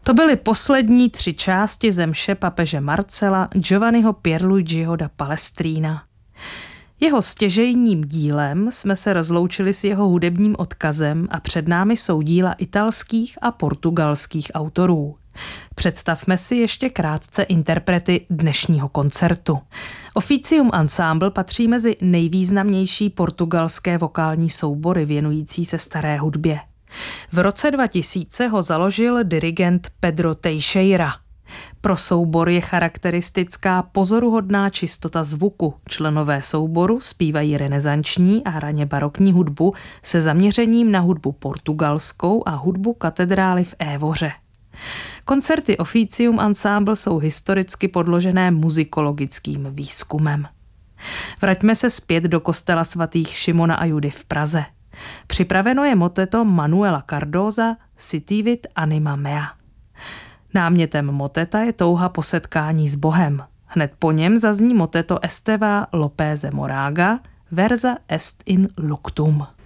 To byly poslední 3 části ze mše papeže Marcela Giovanniho Pierluigiho da Palestrina. Jeho stěžejním dílem jsme se rozloučili s jeho hudebním odkazem a před námi jsou díla italských a portugalských autorů. Představme si ještě krátce interprety dnešního koncertu. Officium Ensemble patří mezi nejvýznamnější portugalské vokální soubory věnující se staré hudbě. V roce 2000 ho založil dirigent Pedro Teixeira. Pro soubor je charakteristická pozoruhodná čistota zvuku. Členové souboru zpívají renesanční a raně barokní hudbu se zaměřením na hudbu portugalskou a hudbu katedrály v Évoře. Koncerty Officium Ensemble jsou historicky podložené muzikologickým výzkumem. Vraťme se zpět do kostela svatých Šimona a Judy v Praze. Připraveno je moteto Manuela Cardoza Sitivit anima mea. Námětem moteta je touha po setkání s Bohem. Hned po něm zazní moteto Esteva Lopéze Moraga Versa est in luctum.